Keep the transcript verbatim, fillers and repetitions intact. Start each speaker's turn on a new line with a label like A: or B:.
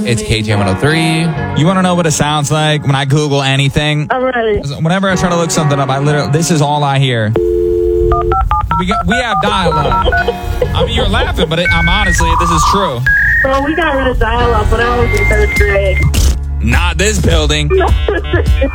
A: It's K T M one oh three.
B: You want to know what it sounds like when I Google anything?
C: I'm ready.
B: Whenever I try to look something up, I literally, this is all I hear. We got, we have dial-up. I mean, you're laughing, but it, I'm honestly, this is true.
C: Bro, we got rid of dial-up when I was in third grade.
B: Not this building.